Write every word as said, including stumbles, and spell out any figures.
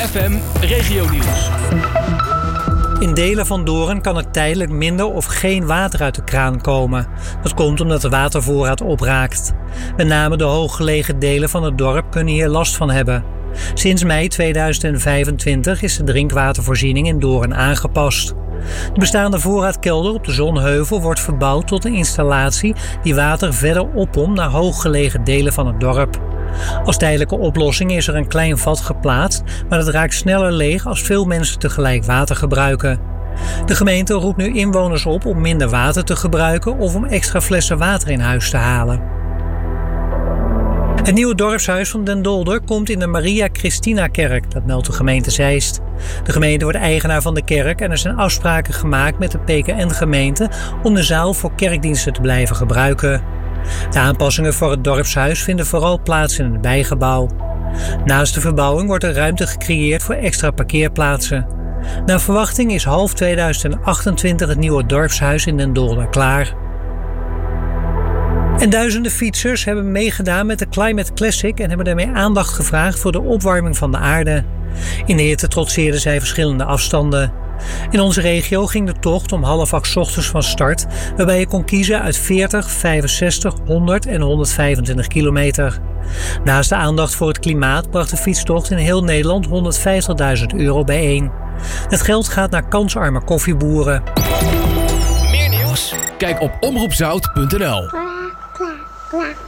F M Regionieuws. In delen van Doorn kan er tijdelijk minder of geen water uit de kraan komen. Dat komt omdat de watervoorraad opraakt. Met name de hooggelegen delen van het dorp kunnen hier last van hebben. Sinds mei tweeduizend vijfentwintig is de drinkwatervoorziening in Doorn aangepast. De bestaande voorraadkelder op de Zonheuvel wordt verbouwd tot een installatie die water verder oppompt naar hooggelegen delen van het dorp. Als tijdelijke oplossing is er een klein vat geplaatst, maar dat raakt sneller leeg als veel mensen tegelijk water gebruiken. De gemeente roept nu inwoners op om minder water te gebruiken of om extra flessen water in huis te halen. Het nieuwe dorpshuis van Den Dolder komt in de Maria Christina Kerk, dat meldt de gemeente Zeist. De gemeente wordt eigenaar van de kerk en er zijn afspraken gemaakt met de P K N-gemeente om de zaal voor kerkdiensten te blijven gebruiken. De aanpassingen voor het dorpshuis vinden vooral plaats in het bijgebouw. Naast de verbouwing wordt er ruimte gecreëerd voor extra parkeerplaatsen. Naar verwachting is half tweeduizend achtentwintig het nieuwe dorpshuis in Den Dolder klaar. En duizenden fietsers hebben meegedaan met de Climate Classic en hebben daarmee aandacht gevraagd voor de opwarming van de aarde. In de hitte trotseerden zij verschillende afstanden. In onze regio ging de tocht om half acht 's ochtends van start, waarbij je kon kiezen uit veertig, vijfenzestig, honderd en honderdvijfentwintig kilometer. Naast de aandacht voor het klimaat bracht de fietstocht in heel Nederland honderdvijftigduizend euro bijeen. Het geld gaat naar kansarme koffieboeren. Meer nieuws? Kijk op omroep zout punt n l. Clap, clap, clap.